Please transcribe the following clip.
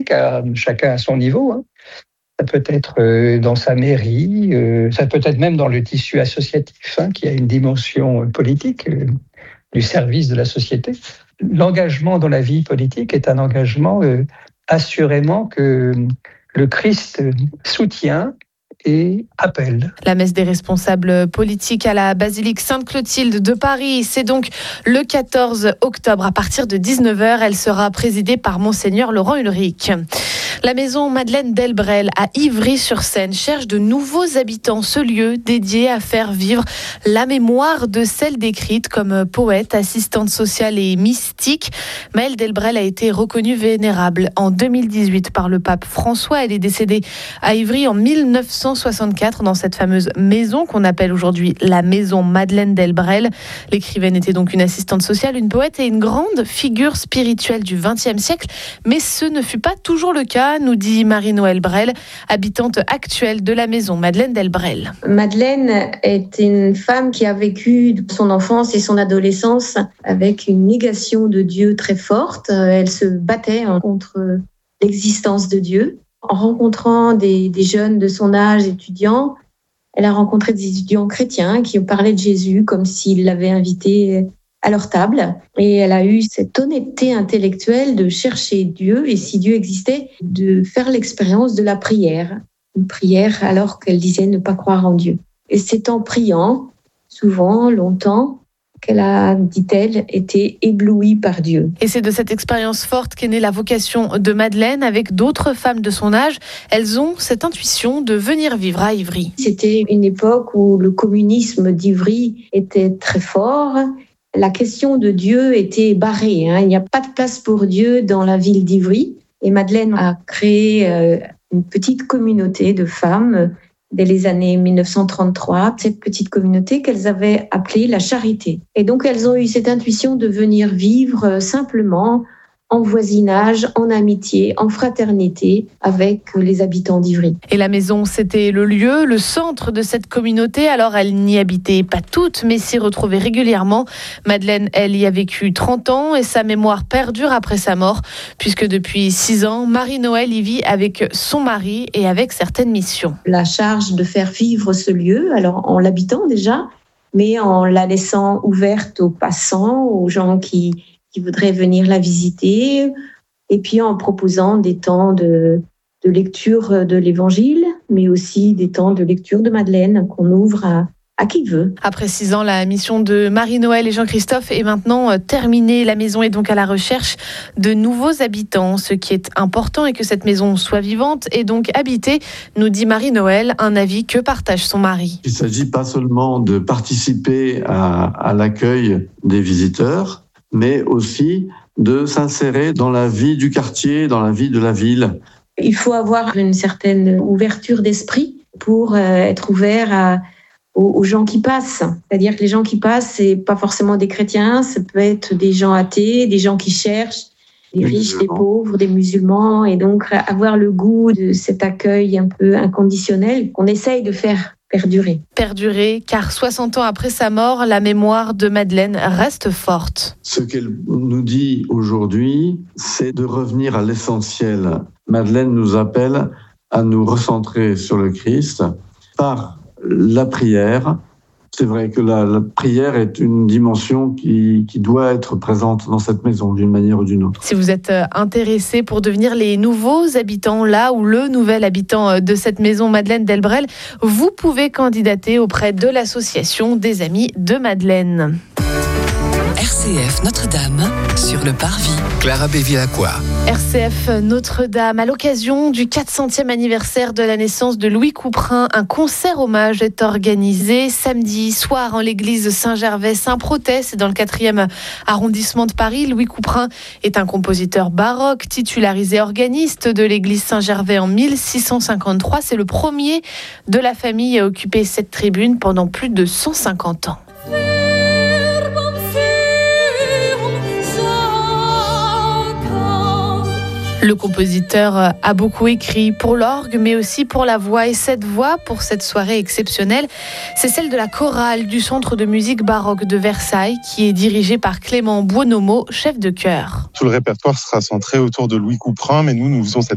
politique, chacun à son niveau. Ça peut être dans sa mairie, ça peut être même dans le tissu associatif, qui a une dimension politique, du service de la société. L'engagement dans la vie politique est un engagement assurément que le Christ soutient et appelle. La messe des responsables politiques à la basilique Sainte-Clotilde de Paris, c'est donc le 14 octobre à partir de 19h. Elle sera présidée par Monseigneur Laurent Ulrich. La maison Madeleine Delbrel à Ivry-sur-Seine cherche de nouveaux habitants. Ce lieu dédié à faire vivre la mémoire de celle décrite comme poète, assistante sociale et mystique. Maëlle Delbrel a été reconnue vénérable en 2018 par le pape François. Elle est décédée à Ivry en 1964 dans cette fameuse maison qu'on appelle aujourd'hui la maison Madeleine Delbrel. L'écrivaine était donc une assistante sociale, une poète et une grande figure spirituelle du XXe siècle. Mais ce ne fut pas toujours le cas, nous dit Marie-Noëlle Brel, habitante actuelle de la maison Madeleine Delbrel. Madeleine est une femme qui a vécu son enfance et son adolescence avec une négation de Dieu très forte. Elle se battait contre l'existence de Dieu. En rencontrant des jeunes de son âge étudiants, elle a rencontré des étudiants chrétiens qui ont parlé de Jésus comme s'ils l'avaient invité à leur table. Et elle a eu cette honnêteté intellectuelle de chercher Dieu, et si Dieu existait, de faire l'expérience de la prière. Une prière alors qu'elle disait ne pas croire en Dieu. Et c'est en priant, souvent, longtemps, qu'elle a, dit-elle, été éblouie par Dieu. Et c'est de cette expérience forte qu'est née la vocation de Madeleine. Avec d'autres femmes de son âge, elles ont cette intuition de venir vivre à Ivry. C'était une époque où le communisme d'Ivry était très fort. La question de Dieu était barrée. Il n'y a pas de place pour Dieu dans la ville d'Ivry. Et Madeleine a créé une petite communauté de femmes dès les années 1933, cette petite communauté qu'elles avaient appelée la Charité. Et donc elles ont eu cette intuition de venir vivre simplement en voisinage, en amitié, en fraternité avec les habitants d'Ivry. Et la maison, c'était le lieu, le centre de cette communauté. Alors, elle n'y habitait pas toutes, mais s'y retrouvait régulièrement. Madeleine, elle y a vécu 30 ans et sa mémoire perdure après sa mort, puisque depuis 6 ans, Marie-Noëlle y vit avec son mari et avec certaines missions. La charge de faire vivre ce lieu, alors en l'habitant déjà, mais en la laissant ouverte aux passants, aux gens qui voudraient venir la visiter, et puis en proposant des temps de lecture de l'Évangile, mais aussi des temps de lecture de Madeleine qu'on ouvre à qui veut. Après 6 ans, la mission de Marie-Noëlle et Jean-Christophe est maintenant terminée. La maison est donc à la recherche de nouveaux habitants. Ce qui est important est que cette maison soit vivante et donc habitée, nous dit Marie-Noëlle, un avis que partage son mari. Il ne s'agit pas seulement de participer à l'accueil des visiteurs, mais aussi de s'insérer dans la vie du quartier, dans la vie de la ville. Il faut avoir une certaine ouverture d'esprit pour être ouvert aux gens qui passent. C'est-à-dire que les gens qui passent, c'est pas forcément des chrétiens, ça peut être des gens athées, des gens qui cherchent, des riches, des pauvres, des musulmans, et donc avoir le goût de cet accueil un peu inconditionnel qu'on essaye de faire perdurer, car 60 ans après sa mort, la mémoire de Madeleine reste forte. Ce qu'elle nous dit aujourd'hui, c'est de revenir à l'essentiel. Madeleine nous appelle à nous recentrer sur le Christ par la prière. C'est vrai que la prière est une dimension qui doit être présente dans cette maison d'une manière ou d'une autre. Si vous êtes intéressé pour devenir les nouveaux habitants là ou le nouvel habitant de cette maison Madeleine Delbrel, vous pouvez candidater auprès de l'association des Amis de Madeleine. RCF Notre-Dame sur le Parvis. Clara Bévilacqua. RCF Notre-Dame, à l'occasion du 400e anniversaire de la naissance de Louis Couperin, un concert hommage est organisé samedi soir en l'église Saint-Gervais-Saint-Protais, c'est dans le 4e arrondissement de Paris. Louis Couperin est un compositeur baroque, titularisé organiste de l'église Saint-Gervais en 1653. C'est le premier de la famille à occuper cette tribune pendant plus de 150 ans. Le compositeur a beaucoup écrit pour l'orgue, mais aussi pour la voix. Et cette voix, pour cette soirée exceptionnelle, c'est celle de la chorale du Centre de musique baroque de Versailles, qui est dirigée par Clément Buonomo, chef de chœur. Tout le répertoire sera centré autour de Louis Couperin, mais nous faisons cette